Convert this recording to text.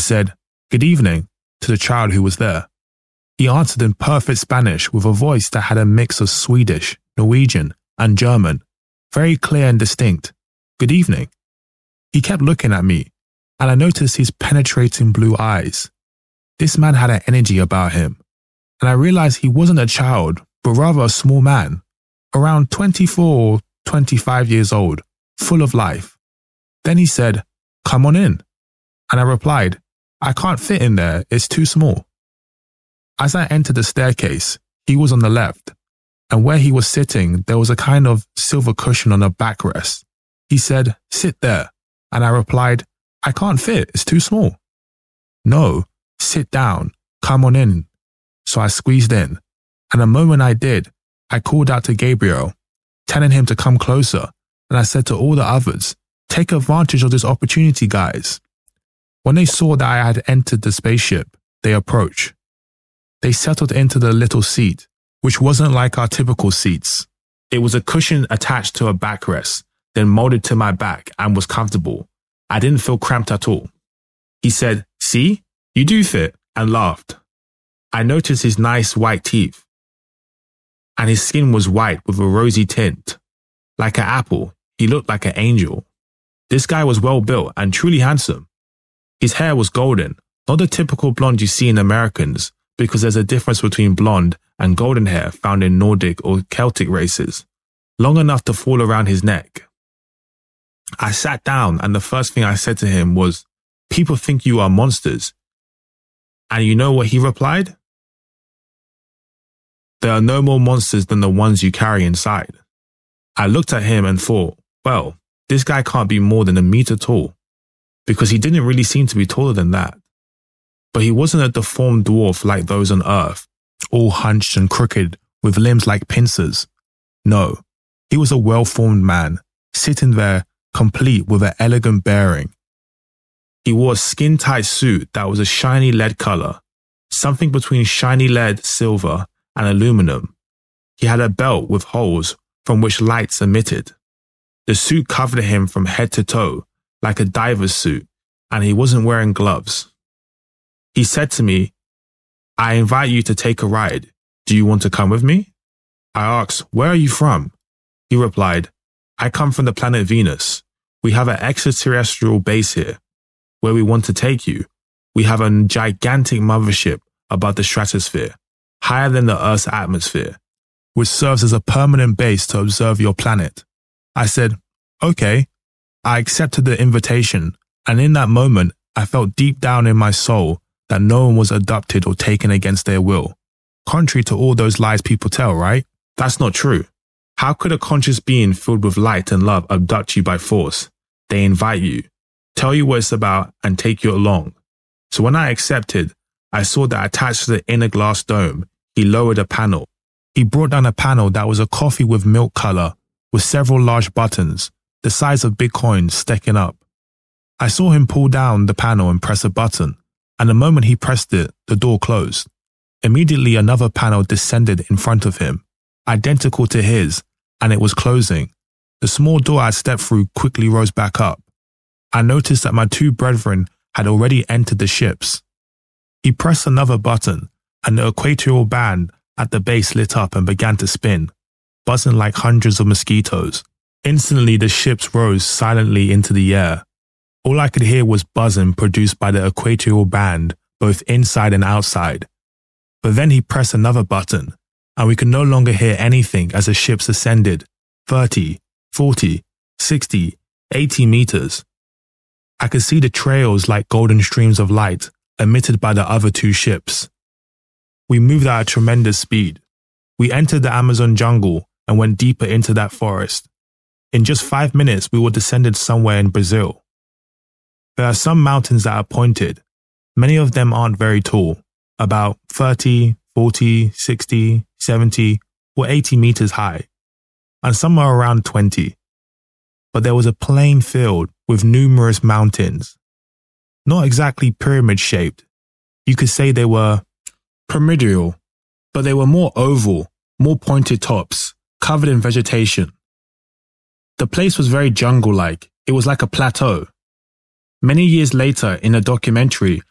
and said, "Good evening," to the child who was there. He answered in perfect Spanish with a voice that had a mix of Swedish, Norwegian, and German, very clear and distinct. "Good evening." He kept looking at me, and I noticed his penetrating blue eyes. This man had an energy about him, and I realized he wasn't a child, but rather a small man, around 24 or 25 years old, full of life. Then he said, "Come on in." And I replied, "I can't fit in there, it's too small." As I entered the staircase, he was on the left, and where he was sitting, there was a kind of silver cushion on a backrest. He said, "Sit there." And I replied, "I can't fit, it's too small." "No, sit down, come on in." So I squeezed in, and the moment I did, I called out to Gabriel, telling him to come closer, and I said to all the others, "Take advantage of this opportunity, guys." When they saw that I had entered the spaceship, they approached. They settled into the little seat, which wasn't like our typical seats. It was a cushion attached to a backrest, then molded to my back and was comfortable. I didn't feel cramped at all. He said, "See, you do fit," and laughed. I noticed his nice white teeth, and his skin was white with a rosy tint. Like an apple, he looked like an angel. This guy was well built and truly handsome. His hair was golden, not the typical blonde you see in Americans, because there's a difference between blonde and golden hair found in Nordic or Celtic races, long enough to fall around his neck. I sat down, and the first thing I said to him was, "People think you are monsters." And you know what he replied? "There are no more monsters than the ones you carry inside." I looked at him and thought, well, this guy can't be more than a meter tall, because he didn't really seem to be taller than that. But he wasn't a deformed dwarf like those on Earth, all hunched and crooked with limbs like pincers. No, he was a well-formed man, sitting there complete with an elegant bearing. He wore a skin-tight suit that was a shiny lead color, something between shiny lead, silver, and aluminum. He had a belt with holes from which lights emitted. The suit covered him from head to toe, like a diver's suit, and he wasn't wearing gloves. He said to me, "I invite you to take a ride. Do you want to come with me?" I asked, "Where are you from?" He replied, "I come from the planet Venus. We have an extraterrestrial base here. Where we want to take you, we have a gigantic mothership above the stratosphere, higher than the Earth's atmosphere, which serves as a permanent base to observe your planet." I said, "Okay." I accepted the invitation, and in that moment, I felt deep down in my soul that no one was abducted or taken against their will. Contrary to all those lies people tell, right? That's not true. How could a conscious being filled with light and love abduct you by force? They invite you, tell you what it's about, and take you along. So when I accepted, I saw that attached to the inner glass dome, he lowered a panel. He brought down a panel that was a coffee with milk color, with several large buttons, the size of Bitcoins stacking up. I saw him pull down the panel and press a button, and the moment he pressed it, the door closed. Immediately another panel descended in front of him, identical to his, and it was closing. The small door I stepped through quickly rose back up. I noticed that my two brethren had already entered the ships. He pressed another button, and the equatorial band at the base lit up and began to spin, buzzing like hundreds of mosquitoes. Instantly, the ships rose silently into the air. All I could hear was buzzing produced by the equatorial band, both inside and outside. But then he pressed another button, and we could no longer hear anything as the ships ascended 30, 40, 60, 80 meters. I could see the trails like golden streams of light emitted by the other two ships. We moved at a tremendous speed. We entered the Amazon jungle and went deeper into that forest. In just 5 minutes, we were descended somewhere in Brazil. There are some mountains that are pointed. Many of them aren't very tall, about 30, 40, 60, 70, or 80 meters high, and some are around 20. But there was a plain field with numerous mountains. Not exactly pyramid-shaped. You could say they were pyramidal, but they were more oval, more pointed tops, covered in vegetation. The place was very jungle-like. It was like a plateau. Many years later, in a documentary,